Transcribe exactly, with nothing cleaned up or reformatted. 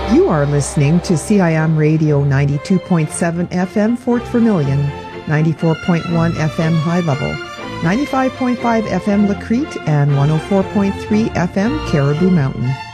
You are listening to C I M Radio ninety-two point seven F M Fort Vermilion, ninety-four point one F M High Level, ninety-five point five F M La Crete, and one oh four point three F M Caribou Mountain.